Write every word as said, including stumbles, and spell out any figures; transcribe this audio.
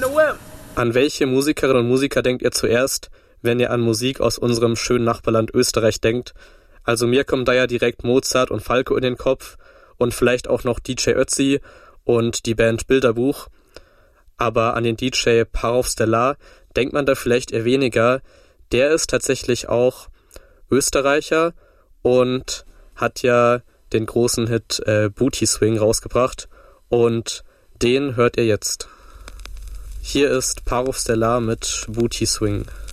the whip. An welche Musikerinnen und Musiker denkt ihr zuerst, wenn ihr an Musik aus unserem schönen Nachbarland Österreich denkt? Also mir kommen da ja direkt Mozart und Falco in den Kopf und vielleicht auch noch D J Ötzi und die Band Bilderbuch. Aber an den D J Parov Stellar denkt man da vielleicht eher weniger. Der ist tatsächlich auch Österreicher und hat ja den großen Hit äh, Booty Swing rausgebracht und den hört ihr jetzt. Hier ist Parov Stellar mit Booty Swing.